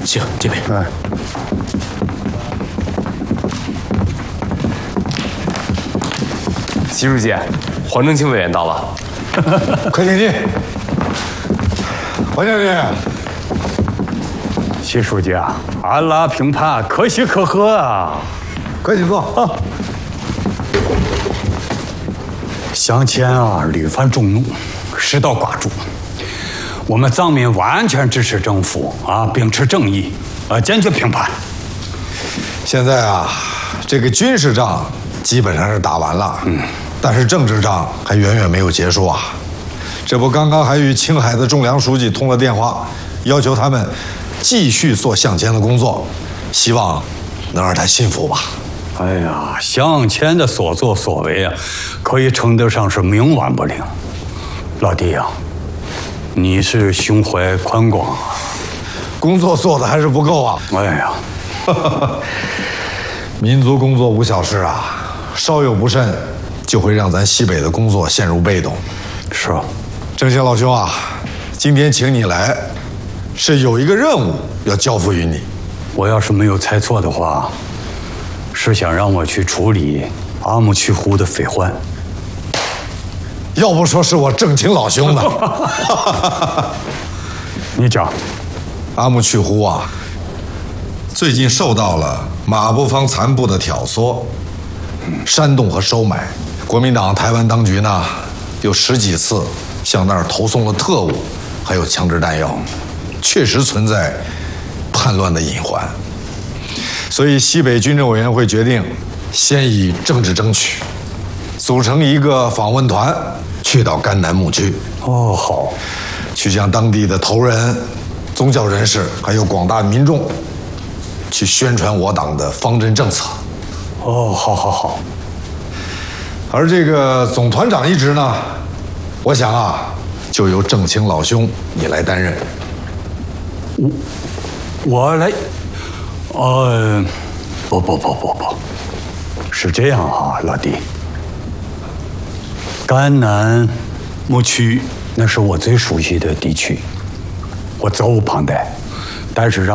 行，这边。习书记，黄正清委员到了， 快请进。黄将军， 习书记啊，俺俩评判可喜可贺啊！ 快请坐啊。 向前啊，屡犯众怒，实到寡助。我们藏民完全支持政府啊，秉持正义，坚决评判。 现在啊，这个军事仗基本上是打完了，但是政治仗还远远没有结束啊。这不，刚刚还与青海的仲良书记通了电话，要求他们继续做向前的工作，希望能让他信服吧。 哎呀，向前的所作所为啊，可以称得上是冥顽不灵。老弟呀，你是胸怀宽广啊， 工作做的还是不够啊。 哎呀， 民族工作无小事啊，稍有不慎，就会让咱西北的工作陷入被动。 是啊。 正清老兄啊，今天请你来，是有一个任务要交付于你。 我要是没有猜错的话，是想让我去处理阿木去湖的匪患。 要不说是我正清老兄呢。 你讲， 阿木去湖啊，最近受到了马步芳残部的挑唆、煽动和收买。国民党台湾当局呢，有10几次向那儿投送了特务，还有枪支弹药，确实存在叛乱的隐患。所以西北军政委员会决定，先以政治争取，组成一个访问团，去到甘南牧区。 哦，好， 去向当地的头人、宗教人士，还有广大民众，去宣传我党的方针政策。 哦，好好好。 而这个总团长一职呢，我想啊，就由正清老兄你来担任。 我来，不，是这样啊，老弟。甘南牧区那是我最熟悉的地区，我责无旁贷，但是让